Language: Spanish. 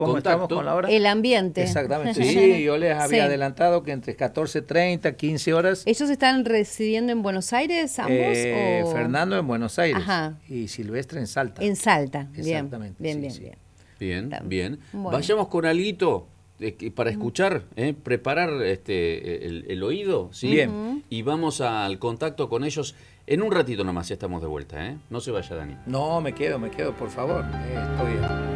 ¿Cómo estamos contacto. con la hora? El ambiente. Exactamente. Sí, yo les había Sí. adelantado que entre 14:30, 15 horas. ¿Ellos están residiendo en Buenos Aires, ambos? O... Fernando en Buenos Aires. Ajá. Y Silvestre en Salta. En Salta. Bien. Exactamente, Bien, sí, bien, sí. bien. Bien, Está. bien. Bueno. Vayamos con alguito para escuchar, preparar el oído, ¿sí? Bien. Y vamos al contacto con ellos en un ratito nomás, ya estamos de vuelta, ¿eh? No se vaya, Dani. No, me quedo, por favor. Estoy